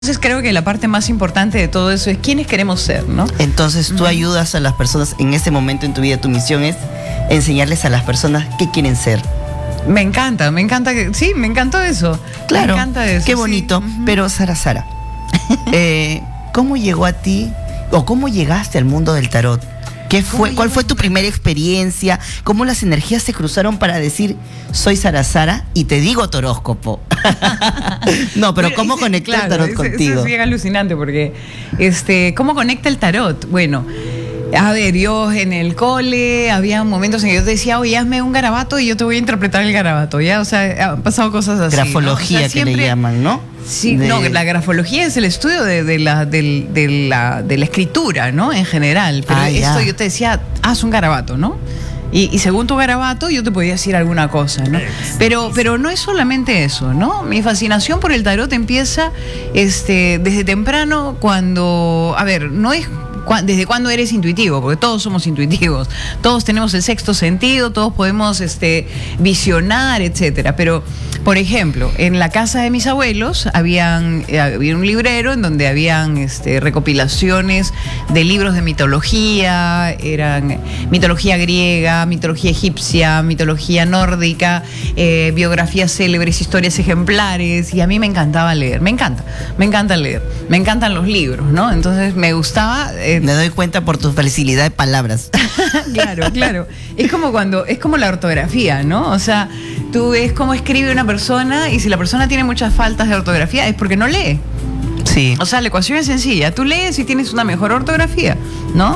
Entonces creo que la parte más importante de todo eso es quiénes queremos ser, ¿no? Entonces tú ayudas a las personas en ese momento en tu vida. Tu misión es enseñarles a las personas qué quieren ser. Me encanta sí, me encantó eso. Claro, me encanta eso, qué bonito. Sí. Pero Sara, ¿cómo llegó a ti o cómo llegaste al mundo del tarot? ¿Cuál fue tu primera experiencia? ¿Cómo las energías se cruzaron para decir, soy Sara y te digo toróscopo? No, pero ¿cómo conecta el tarot contigo? Eso es bien alucinante porque, ¿cómo conecta el tarot? Bueno, a ver, yo en el cole había momentos en que yo te decía, oye, hazme un garabato y yo te voy a interpretar el garabato, ¿ya? O sea, han pasado cosas así. Grafología, ¿no? O sea, siempre, que le llaman, ¿no? Sí, no, la grafología es el estudio de la escritura, ¿no? En general. Pero esto yo te decía, haz un garabato, ¿no? Y según tu garabato yo te podía decir alguna cosa, ¿no? Pero no es solamente eso, ¿no? Mi fascinación por el tarot empieza desde temprano cuando, a ver, no es desde cuándo eres intuitivo, porque todos somos intuitivos, todos tenemos el sexto sentido, todos podemos visionar, etcétera. Pero, por ejemplo, en la casa de mis abuelos había un librero en donde habían recopilaciones de libros de mitología, eran mitología griega, mitología egipcia, mitología nórdica, biografías célebres, historias ejemplares, y a mí me encantaba leer, me encanta leer, me encantan los libros, ¿no? Entonces me gustaba... Me doy cuenta por tu facilidad de palabras. Claro. Es como la ortografía, ¿no? O sea, tú ves cómo escribe una persona y si la persona tiene muchas faltas de ortografía es porque no lee. Sí. O sea, la ecuación es sencilla. Tú lees y tienes una mejor ortografía, ¿no?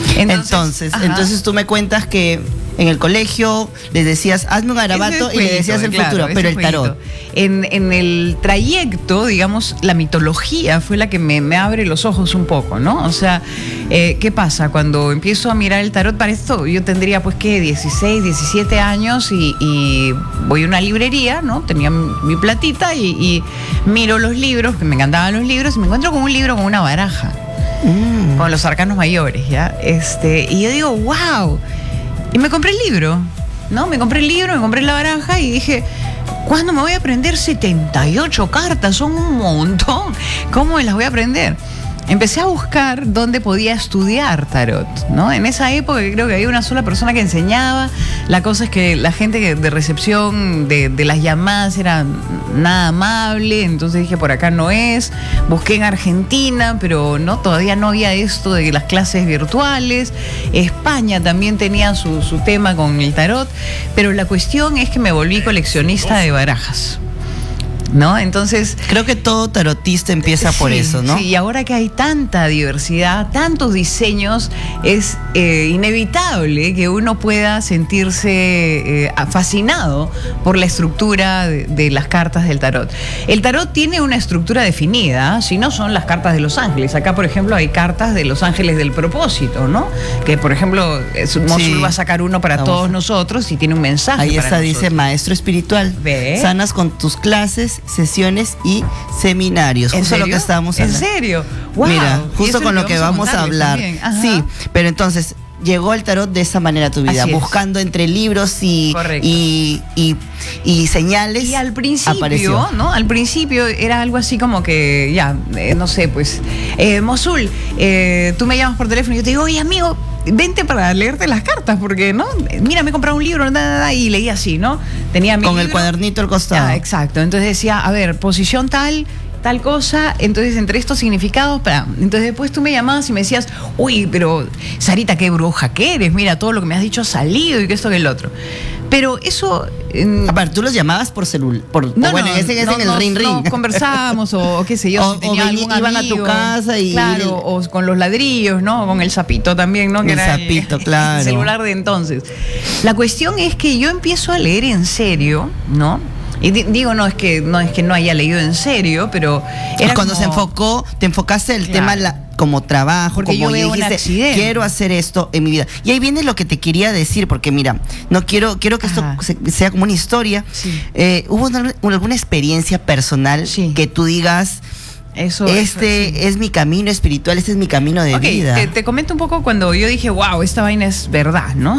Entonces tú me cuentas que en el colegio les decías, hazme un garabato y le decías el futuro, pero el tarot. En el trayecto, digamos, la mitología fue la que me abre los ojos un poco, ¿no? O sea, ¿qué pasa? Cuando empiezo a mirar el tarot para esto, yo tendría pues, ¿qué? 16, 17 años y voy a una librería, ¿no? Tenía mi platita y miro los libros, que me encantaban los libros, y me encuentro con un libro con una baraja, con los arcanos mayores, ¿ya? Y yo digo, wow. Y me compré el libro, ¿no? Me compré la baraja y dije, ¿cuándo me voy a aprender 78 cartas? Son un montón. ¿Cómo me las voy a aprender? Empecé a buscar dónde podía estudiar tarot, ¿no? En esa época creo que había una sola persona que enseñaba. La cosa es que la gente de recepción de las llamadas era nada amable, entonces dije, por acá no es. Busqué en Argentina, pero no, todavía no había esto de las clases virtuales. España también tenía su tema con el tarot, pero la cuestión es que me volví coleccionista de barajas, ¿no? Entonces creo que todo tarotista empieza por eso, ¿no? Sí, y ahora que hay tanta diversidad, tantos diseños, es inevitable que uno pueda sentirse fascinado por la estructura de las cartas del tarot. El tarot tiene una estructura definida, si no son las cartas de los ángeles. Acá, por ejemplo, hay cartas de los ángeles del propósito, ¿no? Que, por ejemplo, Mosul va a sacar uno para todos nosotros y tiene un mensaje. Ahí para está, nosotros. Dice maestro espiritual. ¿Ve? Sanas con tus clases, sesiones y seminarios. Justo lo que estábamos hablando. ¿En serio? Wow. Mira, justo con lo que vamos a hablar. Sí, pero entonces llegó el tarot de esa manera a tu vida, buscando entre libros y señales. Y al principio, apareció. ¿no? Al principio era algo así como que, ya, no sé, pues, Mosul, tú me llamas por teléfono y yo te digo, oye, amigo, vente para leerte las cartas, porque, ¿no? Mira, me he comprado un libro, y leí así, ¿no? Tenía mi con libro, el cuadernito al costado. Exacto. Entonces decía, a ver, posición tal cosa, entonces entre estos significados, entonces después tú me llamabas y me decías, uy, pero Sarita, qué bruja que eres, mira, todo lo que me has dicho ha salido y que esto que el otro. Pero eso... Aparte, tú los llamabas por celular, en el ring. No, conversábamos o qué sé yo, si tenía algún iban amigo, a tu casa y... Claro, o con los ladrillos, ¿no? Con el sapito también, ¿no? Que el era sapito, claro. El celular de entonces. La cuestión es que yo empiezo a leer en serio, ¿no? Y digo, no es que no haya leído en serio, pero era cuando te enfocaste el tema como trabajo, porque como yo dijiste, quiero hacer esto en mi vida. Y ahí viene lo que te quería decir, porque mira, no quiero que esto sea como una historia. Sí. ¿Hubo alguna experiencia personal que tú digas, Eso, este sí. es mi camino espiritual, este es mi camino de vida. Te comento un poco cuando yo dije, wow, esta vaina es verdad, ¿no?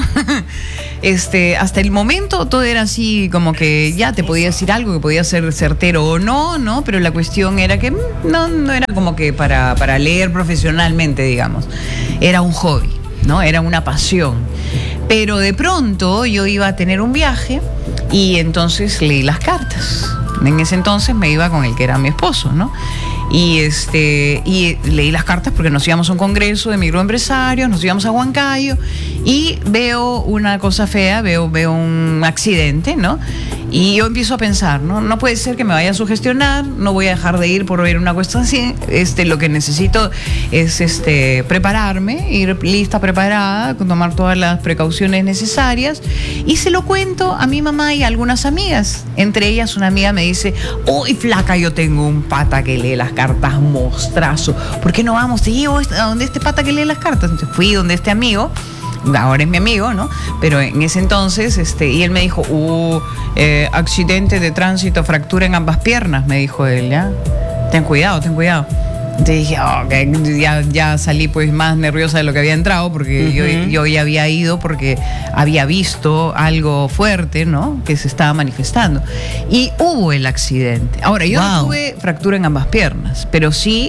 Hasta el momento todo era así como que ya te podía decir algo que podía ser certero o no, ¿no? Pero la cuestión era que no era como que para leer profesionalmente, digamos. Era un hobby, ¿no? Era una pasión. Pero de pronto yo iba a tener un viaje y entonces leí las cartas. En ese entonces me iba con el que era mi esposo, ¿no? Y leí las cartas porque nos íbamos a un congreso de microempresarios, nos íbamos a Huancayo y veo una cosa fea, veo un accidente, ¿no? Y yo empiezo a pensar, ¿no? No puede ser que me vaya a sugestionar, no voy a dejar de ir por ver una cuestión así. Lo que necesito es prepararme, ir lista, preparada, tomar todas las precauciones necesarias. Y se lo cuento a mi mamá y a algunas amigas. Entre ellas una amiga me dice, uy, flaca, yo tengo un pata que lee las cartas, mostrazo. ¿Por qué no vamos? Te llevo a donde este pata que lee las cartas. Entonces fui donde este amigo. Ahora es mi amigo, ¿no? Pero en ese entonces, y él me dijo, accidente de tránsito, fractura en ambas piernas, me dijo él, ¿ya? Ten cuidado, ten cuidado. Entonces dije, okay, ya salí pues más nerviosa de lo que había entrado, porque yo ya había ido porque había visto algo fuerte, ¿no? Que se estaba manifestando. Y hubo el accidente. Ahora, yo no tuve fractura en ambas piernas, pero sí,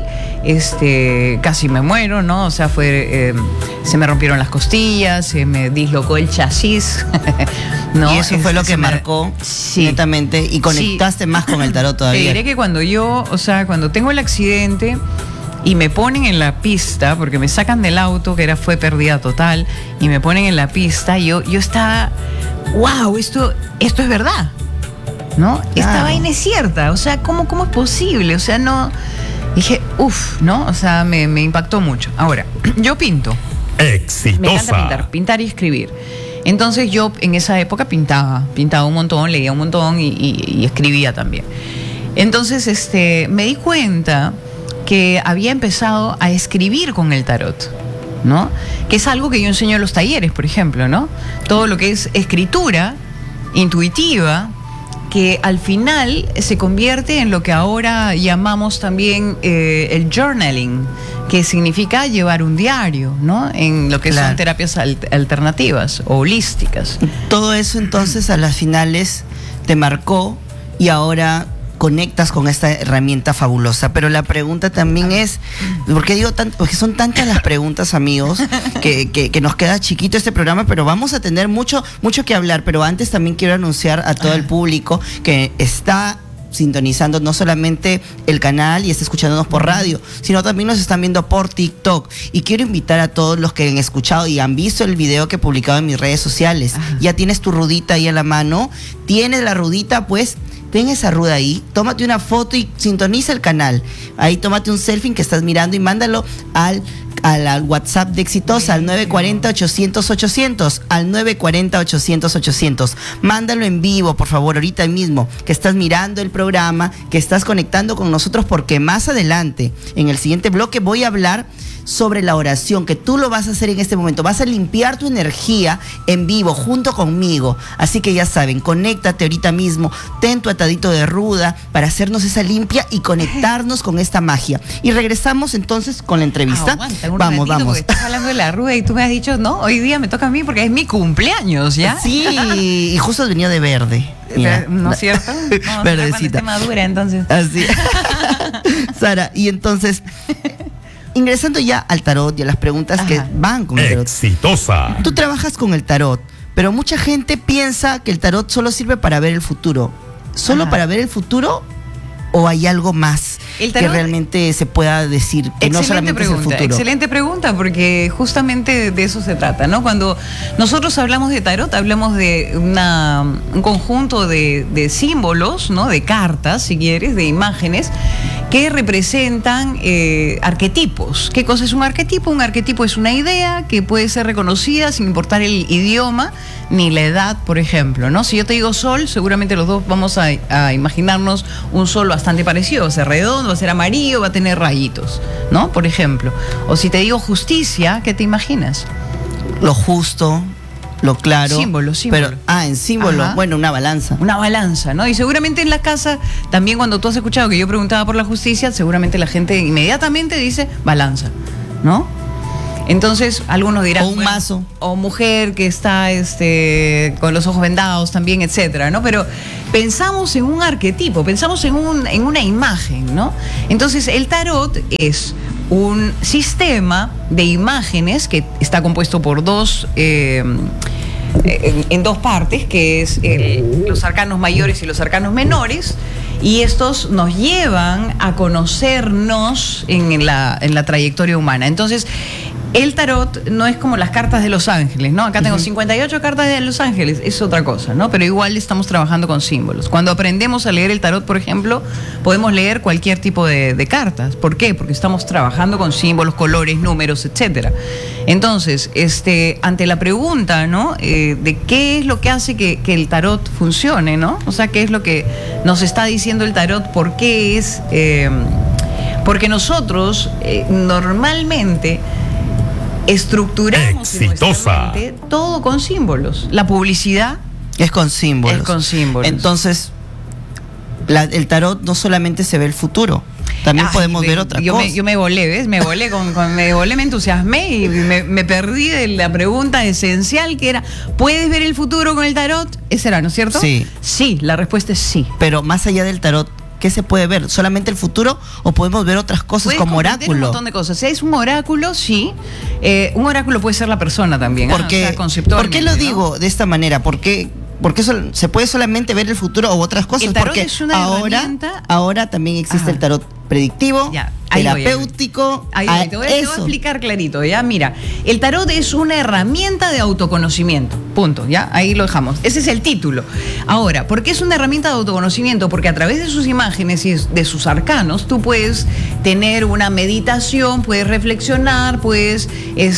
casi me muero, ¿no? O sea, se me rompieron las costillas, se me dislocó el chasis, ¿no? Y eso fue lo que marcó netamente y conectaste más con el tarot todavía. Te diré que cuando tengo el accidente y me ponen en la pista, porque me sacan del auto, fue pérdida total, y me ponen en la pista, yo estaba, wow, esto es verdad, ¿no? Claro. Esta vaina es cierta, o sea, ¿cómo es posible? O sea, no, dije, uff, ¿no? O sea, me impactó mucho. Ahora, yo pinto. Exitosa. Me encanta pintar y escribir. Entonces yo en esa época pintaba un montón, leía un montón y escribía también. Entonces me di cuenta que había empezado a escribir con el tarot, ¿no? Que es algo que yo enseño en los talleres, por ejemplo, ¿no? Todo lo que es escritura intuitiva, que al final se convierte en lo que ahora llamamos también el journaling, que significa llevar un diario, ¿no? En lo que son terapias alternativas o holísticas. Todo eso entonces a las finales te marcó y ahora conectas con esta herramienta fabulosa. Pero la pregunta también es, ¿por qué digo tanto? Porque son tantas las preguntas, amigos, que nos queda chiquito este programa, pero vamos a tener mucho que hablar. Pero antes también quiero anunciar a todo el público que está sintonizando no solamente el canal y está escuchándonos por radio, sino también nos están viendo por TikTok. Y quiero invitar a todos los que han escuchado y han visto el video que he publicado en mis redes sociales. Ya tienes tu rudita ahí a la mano, tienes la rudita, pues ten esa ruda ahí, tómate una foto y sintoniza el canal. Ahí tómate un selfie que estás mirando y mándalo al WhatsApp de Exitosa, al 940-800-800, al 940-800-800. Mándalo en vivo, por favor, ahorita mismo, que estás mirando el programa, que estás conectando con nosotros, porque más adelante, en el siguiente bloque, voy a hablar sobre la oración, que tú lo vas a hacer en este momento. Vas a limpiar tu energía en vivo, junto conmigo. Así que ya saben, conéctate ahorita mismo, ten tu atadito de ruda para hacernos esa limpia y conectarnos con esta magia. Y regresamos entonces con la entrevista. Vamos. Estás hablando de la ruda y tú me has dicho, no, hoy día me toca a mí porque es mi cumpleaños, ¿ya? Sí, y justo has venido de verde. Mira. ¿No es cierto? No, verdecita. Madura, entonces. Así. Sara, y entonces, ingresando ya al tarot y a las preguntas que van con el tarot. Exitosa. Tú trabajas con el tarot, pero mucha gente piensa que el tarot solo sirve para ver el futuro. ¿Solo para ver el futuro o hay algo más que realmente se pueda decir que no solamente es el futuro? Excelente pregunta, porque justamente de eso se trata, ¿no? Cuando nosotros hablamos de tarot, hablamos de un conjunto de símbolos, ¿no? De cartas, si quieres, de imágenes que representan arquetipos. ¿Qué cosa es un arquetipo? Un arquetipo es una idea que puede ser reconocida sin importar el idioma ni la edad, por ejemplo, ¿no? Si yo te digo sol, seguramente los dos vamos a imaginarnos un sol bastante parecido. Va a ser redondo, va a ser amarillo, va a tener rayitos, ¿no? Por ejemplo. O si te digo justicia, ¿qué te imaginas? Lo justo, lo claro. Símbolo. Pero, en símbolo, Ajá. bueno, una balanza. Una balanza, ¿no? Y seguramente en la casa, también cuando tú has escuchado que yo preguntaba por la justicia, seguramente la gente inmediatamente dice balanza, ¿no? Entonces, algunos dirán... O un mazo. O mujer que está con los ojos vendados también, etcétera, ¿no? Pero pensamos en un arquetipo, pensamos en una imagen, ¿no? Entonces, el tarot es un sistema de imágenes que está compuesto por en dos partes, que es los arcanos mayores y los arcanos menores, y estos nos llevan a conocernos en la trayectoria humana. Entonces, el tarot no es como las cartas de los ángeles, ¿no? Acá tengo 58 cartas de los ángeles, es otra cosa, ¿no? Pero igual estamos trabajando con símbolos. Cuando aprendemos a leer el tarot, por ejemplo, podemos leer cualquier tipo de cartas. ¿Por qué? Porque estamos trabajando con símbolos, colores, números, etcétera. Entonces, ante la pregunta, ¿no? De qué es lo que hace que el tarot funcione, ¿no? O sea, qué es lo que nos está diciendo el tarot, por qué es... porque nosotros normalmente estructuramos en nuestra mente todo con símbolos. La publicidad es con símbolos. Es con símbolos. Entonces, el tarot no solamente se ve el futuro, también podemos ver otra cosa. Yo me volé, ¿ves? Me volé, me entusiasmé y me perdí de la pregunta esencial que era, ¿puedes ver el futuro con el tarot? Esa era, ¿no es cierto? Sí. Sí, la respuesta es sí. Pero más allá del tarot, ¿qué se puede ver? ¿Solamente el futuro o podemos ver otras cosas como oráculo? Un montón de cosas. Es un oráculo, sí. Un oráculo puede ser la persona también. Porque, o sea, conceptualmente, ¿por qué lo ¿no? digo de esta manera? Porque se puede solamente ver el futuro o otras cosas. El tarot porque es una herramienta. Ahora también existe el tarot predictivo, terapéutico. Te voy a explicar clarito, ¿ya? Mira, el tarot es una herramienta de autoconocimiento, punto, ¿ya? Ahí lo dejamos. Ese es el título. Ahora, ¿por qué es una herramienta de autoconocimiento? Porque a través de sus imágenes y de sus arcanos, tú puedes tener una meditación, puedes reflexionar, puedes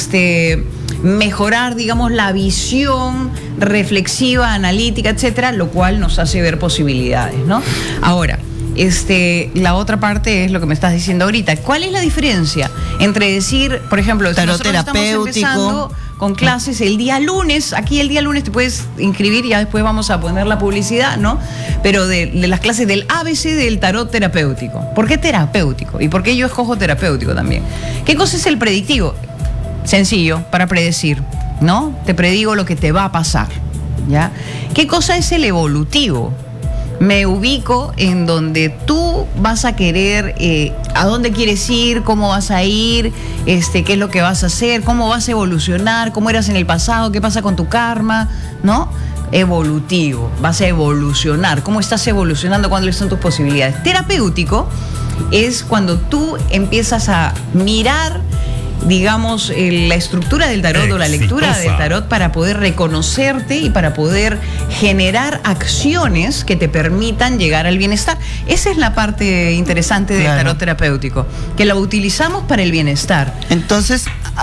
mejorar, digamos, la visión reflexiva, analítica, etcétera, lo cual nos hace ver posibilidades, ¿no? Ahora, la otra parte es lo que me estás diciendo ahorita. ¿Cuál es la diferencia entre decir, por ejemplo, tarot nosotros estamos empezando con clases el día lunes, aquí el día lunes te puedes inscribir, ya después vamos a poner la publicidad, ¿no? Pero de las clases del ABC del tarot terapéutico. ¿Por qué terapéutico? ¿Y por qué yo escojo terapéutico también? ¿Qué cosa es el predictivo? Sencillo, para predecir, ¿no? Te predigo lo que te va a pasar, ¿ya? ¿Qué cosa es el evolutivo? Me ubico en donde tú vas a querer, a dónde quieres ir, cómo vas a ir, qué es lo que vas a hacer, cómo vas a evolucionar, cómo eras en el pasado, qué pasa con tu karma, ¿no? Evolutivo, vas a evolucionar, cómo estás evolucionando, cuáles son tus posibilidades. Terapéutico es cuando tú empiezas a mirar, digamos, la estructura del tarot o la lectura del tarot para poder reconocerte y para poder generar acciones que te permitan llegar al bienestar. Esa es la parte interesante del tarot terapéutico, que lo utilizamos para el bienestar. Entonces,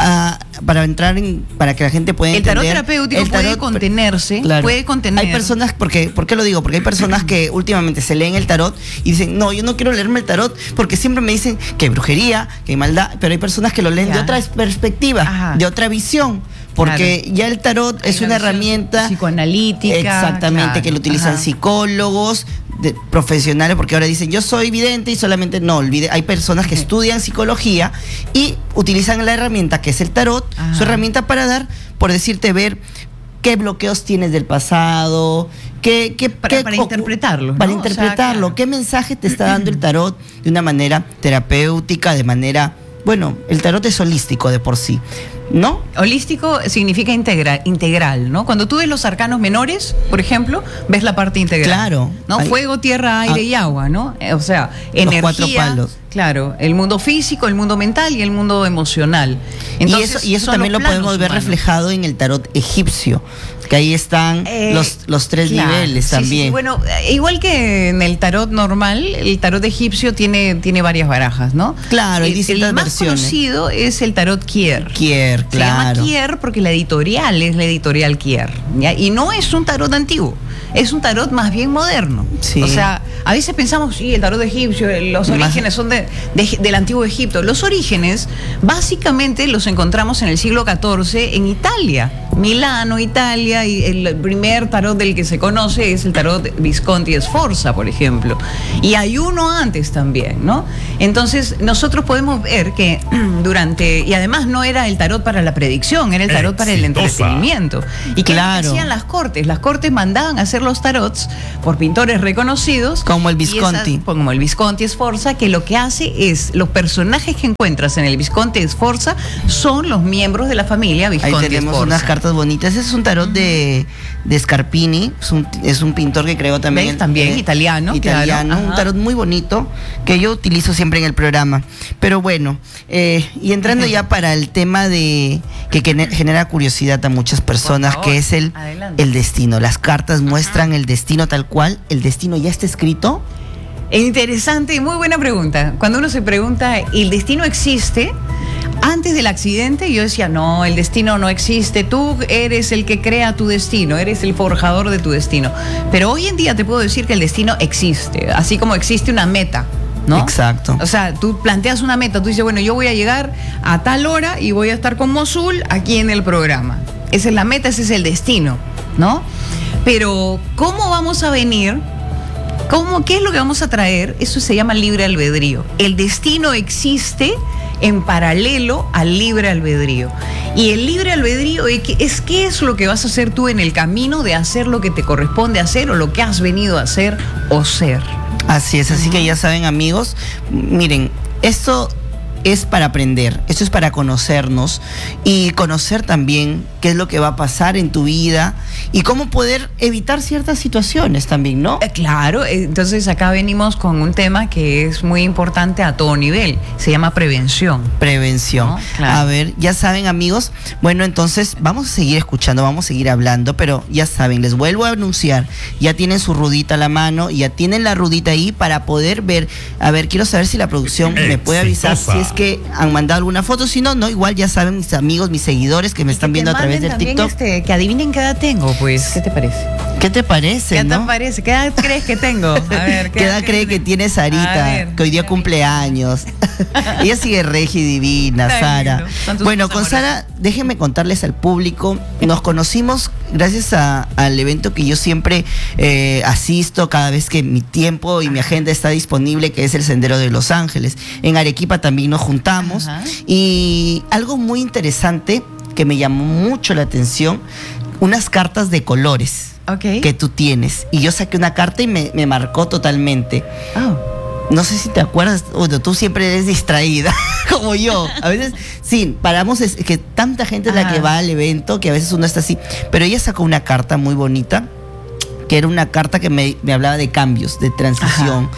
para que la gente pueda entender, el tarot terapéutico puede contenerse, puede contener. Hay personas, ¿por qué lo digo? Porque hay personas que últimamente se leen el tarot y dicen, no, yo no quiero leerme el tarot porque siempre me dicen que hay brujería, que hay maldad, pero hay personas que lo leen de otra perspectiva, de otra visión. Porque ya el tarot es una herramienta psicoanalítica. Exactamente, que lo utilizan psicólogos, profesionales, porque ahora dicen, yo soy vidente y solamente no, hay personas que estudian psicología y utilizan la herramienta que es el tarot, su herramienta para dar, por decirte, ver qué bloqueos tienes del pasado, para interpretarlo, ¿no? Para interpretarlo, qué mensaje te está dando el tarot de una manera terapéutica, de manera... Bueno, el tarot es holístico de por sí, ¿no? Holístico significa integral, ¿no? Cuando tú ves los arcanos menores, por ejemplo, ves la parte integral. Claro. ¿No? Fuego, tierra, aire y agua, ¿no? O sea, energía. Los 4 palos. Claro, el mundo físico, el mundo mental y el mundo emocional. Entonces, y eso también lo podemos ver reflejado en el tarot egipcio, que ahí están los 3 niveles también. Sí, bueno, igual que en el tarot normal, el tarot egipcio tiene varias barajas, ¿no? Claro, hay distintas versiones. El más conocido es el tarot Kier. Kier, Se llama claro. Kier porque la editorial es la editorial Kier, ¿ya? Y no es un tarot antiguo, es un tarot más bien moderno. Sí. O sea, a veces pensamos, sí, el tarot egipcio, los orígenes son del antiguo Egipto. Los orígenes básicamente los encontramos en el siglo XIV en Italia, Milano, Italia, y el primer tarot del que se conoce es el tarot Visconti Sforza, por ejemplo. Y hay uno antes también, ¿no? Entonces, nosotros podemos ver que y además no era el tarot para la predicción, era el tarot para el Exitosa. entretenimiento. ¿Y qué Claro. hacían las cortes? Las cortes mandaban a hacer los tarots por pintores reconocidos. Como el y Visconti. como el Visconti Sforza, que lo que hace es, los personajes que encuentras en el Visconti Sforza son los miembros de la familia Ahí Visconti tenemos Sforza. unas cartas bonitas. Ese es un tarot de Scarpini. Es un pintor que creó también. ¿Ves? También italiano, Italiano. claro. Un Ajá. tarot muy bonito que yo utilizo siempre en el programa. Pero bueno, y entrando ya para el tema de que genera curiosidad a muchas personas, favor, que es adelante. el destino. Las cartas muestran el destino tal cual. ¿El destino ya está escrito? Interesante y muy buena pregunta. Cuando uno se pregunta, ¿el destino existe? Antes del accidente yo decía, no, el destino no existe, tú eres el que crea tu destino, eres el forjador de tu destino. Pero hoy en día te puedo decir que el destino existe, así como existe una meta, ¿no? Exacto. O sea, tú planteas una meta, tú dices, bueno, yo voy a llegar a tal hora y voy a estar con Mosul aquí en el programa. Esa es la meta, ese es el destino, ¿no? Pero, ¿cómo vamos a venir? ¿Qué es lo que vamos a traer? Eso se llama libre albedrío. El destino existe en paralelo al libre albedrío. Y el libre albedrío es qué es lo que vas a hacer tú en el camino de hacer lo que te corresponde hacer o lo que has venido a hacer o ser. Así es, así que ya saben, amigos, miren, esto es para aprender, esto es para conocernos y conocer también qué es lo que va a pasar en tu vida y cómo poder evitar ciertas situaciones también, ¿no? Claro, entonces acá venimos con un tema que es muy importante a todo nivel, se llama prevención. Prevención. ¿No? Claro. A ver, ya saben, amigos, bueno, entonces vamos a seguir escuchando, vamos a seguir hablando, pero ya saben, les vuelvo a anunciar, ya tienen su rudita a la mano, ya tienen la rudita ahí para poder ver. A ver, quiero saber si la producción me puede avisar Exitosa. si es que han mandado alguna foto, si no, no, igual ya saben mis amigos, mis seguidores que me están viendo a través del TikTok. Que adivinen qué edad tengo, pues. ¿Qué te parece? ¿Qué te parece, ¿Qué no? te parece? ¿Qué edad crees que tengo? A ver, ¿Qué edad cree que tiene Sarita? Que hoy día cumple años. Ella sigue regi divina, Está Sara. lindo. Son tus Bueno, cosas con Sara, déjenme contarles al público. Nos conocimos gracias al evento que yo siempre asisto cada vez que mi tiempo y mi agenda está disponible, que es el Sendero de Los Ángeles. En Arequipa también nos juntamos. Ajá. Y algo muy interesante que me llamó mucho la atención, unas cartas de colores Ok. que tú tienes. Y yo saqué una carta y me marcó totalmente. Oh. No sé si te acuerdas, bueno, tú siempre eres distraída, como yo. A veces, sí, paramos, es que tanta gente es la que va al evento que a veces uno está así. Pero ella sacó una carta muy bonita, que era una carta que me hablaba de cambios, de transición.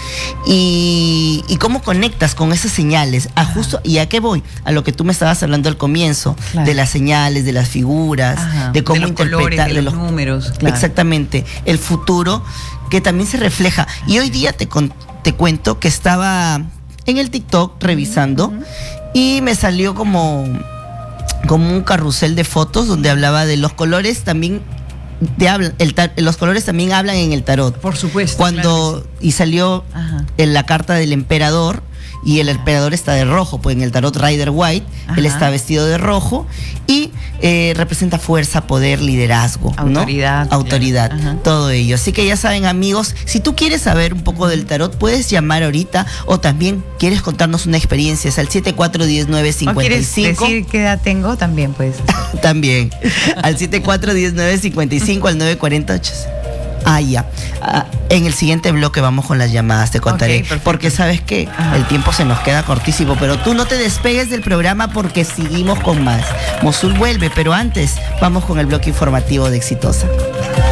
Y cómo conectas con esas señales. Justo, ¿y a qué voy? A lo que tú me estabas hablando al comienzo, Claro. de las señales, de las figuras, Ajá. de cómo los interpretar, colores, de los números. Claro. Exactamente, el futuro que también se refleja. Y hoy día te cuento que estaba en el TikTok revisando y me salió como un carrusel de fotos donde hablaba de los colores también. Los colores también hablan en el tarot. Por supuesto. Cuando claro que y salió Ajá. en la carta del emperador y el emperador está de rojo, pues en el tarot Rider White él Ajá. está vestido de rojo y representa fuerza, poder, liderazgo, ¿no? Autoridad. Autoridad, Ajá. todo ello. Así que ya saben, amigos, si tú quieres saber un poco del tarot, puedes llamar ahorita o también quieres contarnos una experiencia, es al 741955. ¿O quieres decir qué edad tengo? También puedes. También. Al 741955 al 948. Ya. En el siguiente bloque vamos con las llamadas, te contaré. Ok, perfecto. Porque sabes que el tiempo se nos queda cortísimo, pero tú no te despegues del programa porque seguimos con más. Mosul vuelve, pero antes vamos con el bloque informativo de Exitosa.